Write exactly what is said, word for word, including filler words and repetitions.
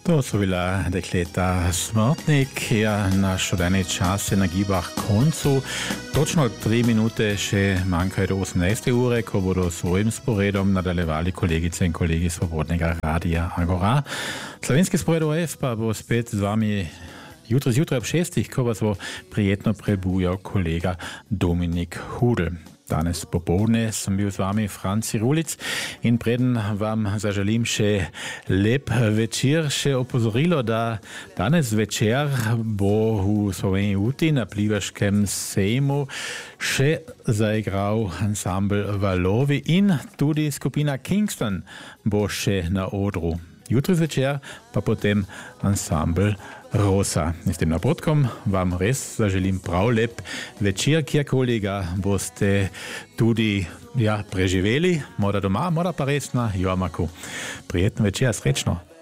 To so bila dekleta Smrtnik, ja, naš dani čas je na gibah koncu. Točno tri minute še manjkajo do osemnajste ure, ko bodo s svojim sporedom nadaljevali kolegice in kolegi Svobodnega radia Agora. Slovenski spored O F pa bo spet z vami jutro zjutraj ob šestih, ko vas bo prijetno prebujal kolega Dominik Hudl. Danes popovdne sem bil z vami Franci Rulic in preden vam zaželim še lep večer, še opozorilo, da danes večer bo v Sloveniji Uti na Plivaškem sejmu še zaigral ansambl Valovi in tudi skupina Kingston bo še na odru. Jutri zvečer pa potem ansambl Rosa. In s tem napotkom vam res zaželim prav lep večer, kjerkoli ga boste tudi ja, preživeli, morda doma, morda pa res na Jormaku. Prijetno večer, srečno!